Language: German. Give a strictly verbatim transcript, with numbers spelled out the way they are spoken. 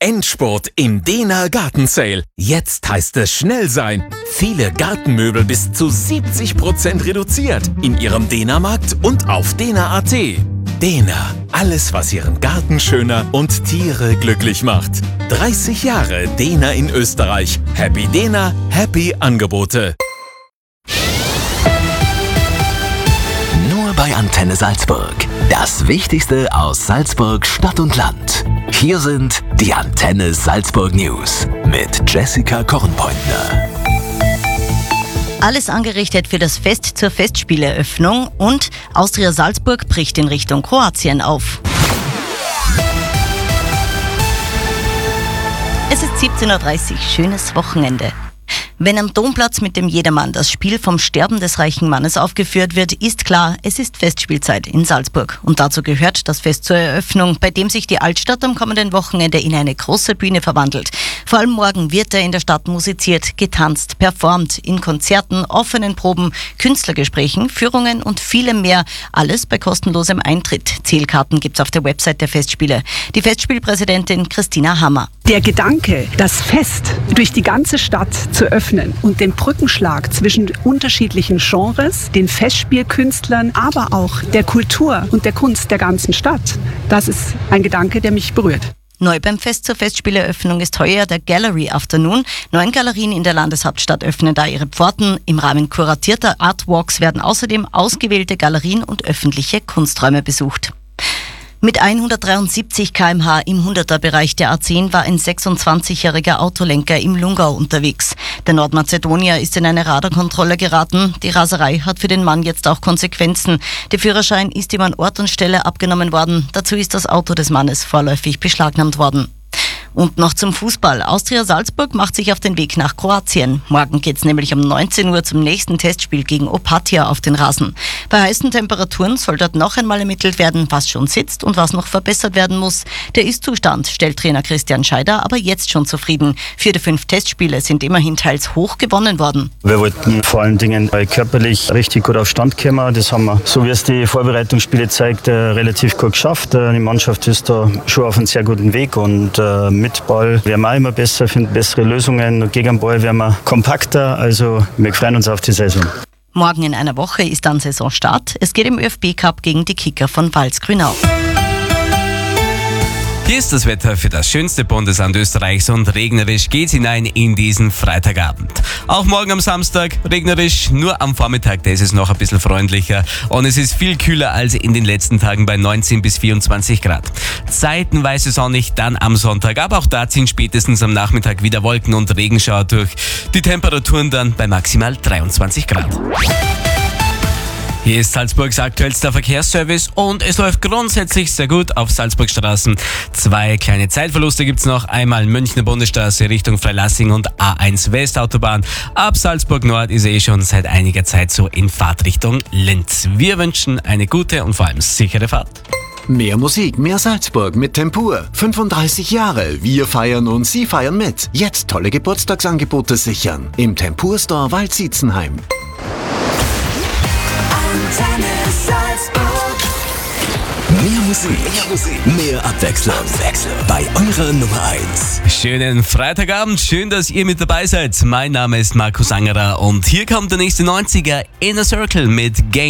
Endspurt im Dena Garten Sale. Jetzt heißt es schnell sein. Viele Gartenmöbel bis zu siebzig Prozent reduziert in Ihrem Dena-Markt und auf dena punkt a t. Dena, alles was Ihren Garten schöner und Tiere glücklich macht. dreißig Jahre Dena in Österreich. Happy Dena, happy Angebote. Nur bei Antenne Salzburg. Das Wichtigste aus Salzburg Stadt und Land. Hier sind die Antenne Salzburg News mit Jessica Kornpointner. Alles angerichtet für das Fest zur Festspieleröffnung und Austria Salzburg bricht in Richtung Kroatien auf. Es ist siebzehn Uhr dreißig, schönes Wochenende. Wenn am Domplatz mit dem Jedermann das Spiel vom Sterben des reichen Mannes aufgeführt wird, ist klar, es ist Festspielzeit in Salzburg. Und dazu gehört das Fest zur Eröffnung, bei dem sich die Altstadt am kommenden Wochenende in eine große Bühne verwandelt. Vor allem morgen wird er in der Stadt musiziert, getanzt, performt, in Konzerten, offenen Proben, Künstlergesprächen, Führungen und vielem mehr. Alles bei kostenlosem Eintritt. Zählkarten gibt's auf der Website der Festspiele. Die Festspielpräsidentin Christina Hammer. Der Gedanke, das Fest durch die ganze Stadt zu öffnen und den Brückenschlag zwischen unterschiedlichen Genres, den Festspielkünstlern, aber auch der Kultur und der Kunst der ganzen Stadt, das ist ein Gedanke, der mich berührt. Neu beim Fest zur Festspieleröffnung ist heuer der Gallery Afternoon. Neun Galerien in der Landeshauptstadt öffnen da ihre Pforten. Im Rahmen kuratierter Artwalks werden außerdem ausgewählte Galerien und öffentliche Kunsträume besucht. Mit hundertdreiundsiebzig Kilometer pro Stunde im hunderter-Bereich der A zehn war ein sechsundzwanzigjähriger Autolenker im Lungau unterwegs. Der Nordmazedonier ist in eine Radarkontrolle geraten. Die Raserei hat für den Mann jetzt auch Konsequenzen. Der Führerschein ist ihm an Ort und Stelle abgenommen worden. Dazu ist das Auto des Mannes vorläufig beschlagnahmt worden. Und noch zum Fußball. Austria Salzburg macht sich auf den Weg nach Kroatien. Morgen geht's nämlich um neunzehn Uhr zum nächsten Testspiel gegen Opatija auf den Rasen. Bei heißen Temperaturen soll dort noch einmal ermittelt werden, was schon sitzt und was noch verbessert werden muss. Der Ist-Zustand stellt Trainer Christian Scheider aber jetzt schon zufrieden. Vier der fünf Testspiele sind immerhin teils hoch gewonnen worden. Wir wollten vor allen Dingen körperlich richtig gut auf Stand kommen. Das haben wir, so wie es die Vorbereitungsspiele zeigt, relativ gut geschafft. Die Mannschaft ist da schon auf einem sehr guten Weg und mit Ball werden wir auch immer besser, finden bessere Lösungen. Gegen den Ball werden wir kompakter. Also wir freuen uns auf die Saison. Morgen in einer Woche ist dann Saisonstart. Es geht im ÖFB-Cup gegen die Kicker von Pfalz-Grünau. Hier ist das Wetter für das schönste Bundesland Österreichs und regnerisch geht's hinein in diesen Freitagabend. Auch morgen am Samstag regnerisch, nur am Vormittag, da ist es noch ein bisschen freundlicher und es ist viel kühler als in den letzten Tagen bei neunzehn bis vierundzwanzig Grad. Zeitenweise sonnig dann am Sonntag, aber auch da ziehen spätestens am Nachmittag wieder Wolken und Regenschauer durch. Die Temperaturen dann bei maximal dreiundzwanzig Grad. Hier ist Salzburgs aktuellster Verkehrsservice und es läuft grundsätzlich sehr gut auf Salzburg Straßen. Zwei kleine Zeitverluste gibt's noch. Einmal Münchner Bundesstraße Richtung Freilassing und A eins Westautobahn. Ab Salzburg Nord ist eh schon seit einiger Zeit so in Fahrtrichtung Linz. Wir wünschen eine gute und vor allem sichere Fahrt. Mehr Musik, mehr Salzburg mit Tempur. fünfunddreißig Jahre. Wir feiern und Sie feiern mit. Jetzt tolle Geburtstagsangebote sichern. Im Tempur Store Waldsietzenheim. Mehr Musik, mehr Musik, mehr Abwechslung. Abwechslung bei eurer Nummer eins. Schönen Freitagabend, schön, dass ihr mit dabei seid. Mein Name ist Markus Angerer und hier kommt der nächste neunziger Inner Circle mit Game.